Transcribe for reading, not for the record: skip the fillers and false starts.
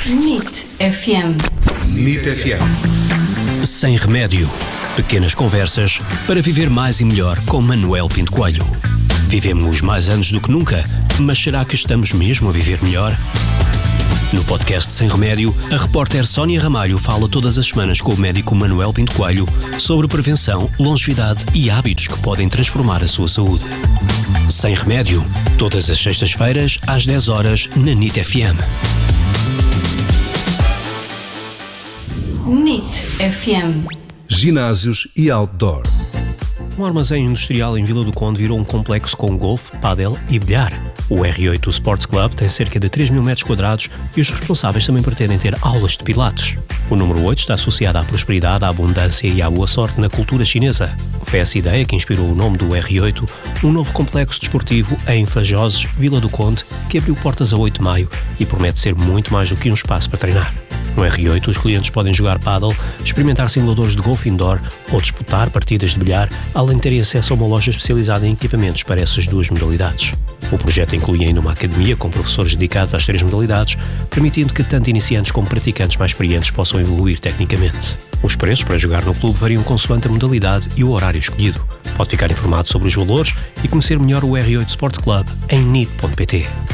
NIT FM. NIT FM. Sem remédio. Pequenas conversas para viver mais e melhor com Manuel Pinto Coelho. Vivemos mais anos do que nunca, mas será que estamos mesmo a viver melhor? No podcast Sem Remédio, a repórter Sónia Ramalho fala todas as semanas com o médico Manuel Pinto Coelho sobre prevenção, longevidade e hábitos que podem transformar a sua saúde. Sem Remédio, todas as sextas-feiras às 10 horas na NIT FM. NIT FM. Ginásios e outdoor. Um armazém industrial em Vila do Conde virou um complexo com golfe, pádel e bilhar. O R8 Sports Club tem cerca de 3 mil metros quadrados e os responsáveis também pretendem ter aulas de pilates. O número 8 está associado à prosperidade, à abundância e à boa sorte na cultura chinesa. Foi essa ideia que inspirou o nome do R8, um novo complexo desportivo em Fajoses, Vila do Conde, que abriu portas a 8 de maio e promete ser muito mais do que um espaço para treinar. No R8, os clientes podem jogar pádel, experimentar simuladores de golfe indoor ou disputar partidas de bilhar, além de terem acesso a uma loja especializada em equipamentos para essas duas modalidades. O projeto inclui ainda uma academia com professores dedicados às 3 modalidades, permitindo que tanto iniciantes como praticantes mais experientes possam evoluir tecnicamente. Os preços para jogar no clube variam consoante a modalidade e o horário escolhido. Pode ficar informado sobre os valores e conhecer melhor o R8 Sports Club em nit.pt.